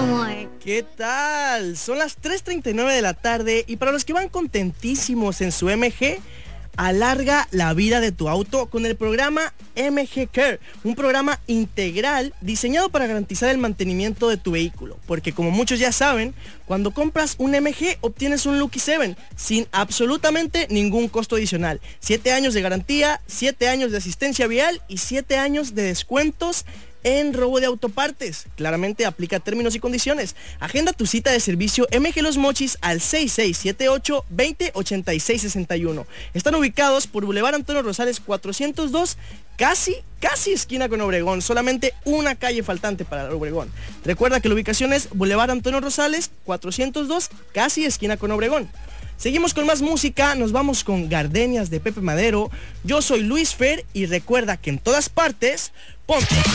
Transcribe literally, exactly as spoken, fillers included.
amor. ¿Qué tal? Son las tres treinta y nueve de la tarde y para los que van contentísimos en su M G, alarga la vida de tu auto con el programa M G Care, un programa integral diseñado para garantizar el mantenimiento de tu vehículo, porque como muchos ya saben, cuando compras un M G obtienes un Lucky siete sin absolutamente ningún costo adicional, siete años de garantía, siete años de asistencia vial y siete años de descuentos en robo de autopartes. Claramente aplica términos y condiciones. Agenda tu cita de servicio M G Los Mochis al seis seis siete ocho, veinte, ochenta y seis sesenta y uno. Están ubicados por Boulevard Antonio Rosales cuatrocientos dos, casi, casi esquina con Obregón. Solamente una calle faltante para Obregón. Recuerda que la ubicación es Boulevard Antonio Rosales cuatrocientos dos, casi esquina con Obregón. Seguimos con más música, nos vamos con Gardenias de Pepe Madero. Yo soy Luis Fer y recuerda que en todas partes, ponte